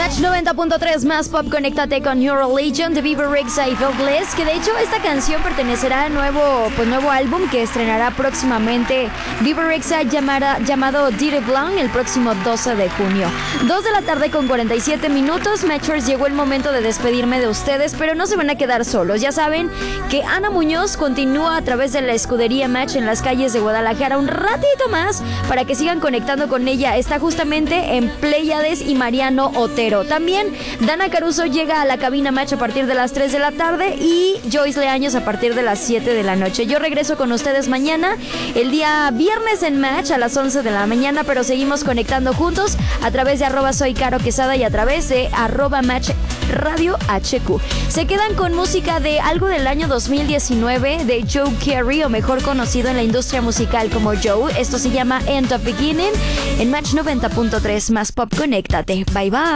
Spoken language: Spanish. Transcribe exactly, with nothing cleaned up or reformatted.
Match noventa punto tres más pop, conéctate con Your Religion de Bieber Rexha y Phil Bliss, que de hecho esta canción pertenecerá al nuevo, pues, nuevo álbum que estrenará próximamente Bieber Rexha llamado Dirty Blonde el próximo doce de junio. dos de la tarde con cuarenta y siete minutos. Matchers, llegó el momento de despedirme de ustedes, pero no se van a quedar solos. Ya saben que Ana Muñoz continúa a través de la escudería Match en las calles de Guadalajara un ratito más para que sigan conectando con ella. Está justamente en Pléyades y Mariano Otero. También Dana Caruso llega a la cabina Match a partir de las tres de la tarde y Joyce Leaños a partir de las siete de la noche. Yo regreso con ustedes mañana, el día viernes en Match a las once de la mañana, pero seguimos conectando juntos a través de arroba soy Caro Quesada y a través de arroba Match Radio H Q. Se quedan con música de algo del año dos mil diecinueve de Joe Carey, o mejor conocido en la industria musical como Joe. Esto se llama End of Beginning en Match noventa punto tres más pop. Conéctate. Bye bye.